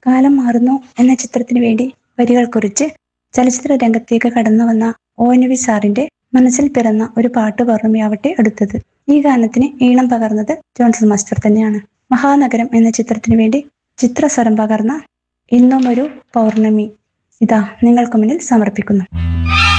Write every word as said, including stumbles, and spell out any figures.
കാലം മാറുന്നു എന്ന ചിത്രത്തിന് വേണ്ടി വരികൾ കുറിച്ച് ചലച്ചിത്ര രംഗത്തേക്ക് കടന്നു വന്ന ഒ എൻ വി സാറിന്റെ മനസ്സിൽ പിറന്ന ഒരു പാട്ട് പൗർണമിയാവട്ടെ അടുത്തത്. ഈ ഗാനത്തിന് ഈണം പകർന്നത് ജോൺസൺ മാസ്റ്റർ തന്നെയാണ്. മഹാനഗരം എന്ന ചിത്രത്തിന് വേണ്ടി ചിത്രസ്വരം പകർന്ന ഇന്നും ഒരു പൗർണമി ഇതാ നിങ്ങൾക്ക് മുന്നിൽ സമർപ്പിക്കുന്നു.